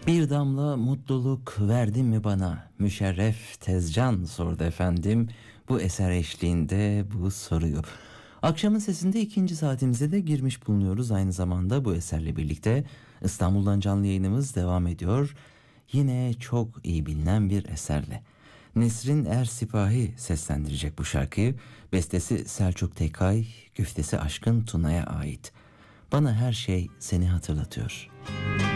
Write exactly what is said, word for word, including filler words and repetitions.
Bir damla mutluluk verdin mi bana? Müşerref Tezcan sordu efendim. Bu eser eşliğinde bu soruyu. Akşamın sesinde ikinci saatimize de girmiş bulunuyoruz. Aynı zamanda bu eserle birlikte İstanbul'dan canlı yayınımız devam ediyor. Yine çok iyi bilinen bir eserle. Nesrin Er Sipahi seslendirecek bu şarkıyı. Bestesi Selçuk Tekay, güftesi Aşkın Tuna'ya ait. Bana her şey seni hatırlatıyor.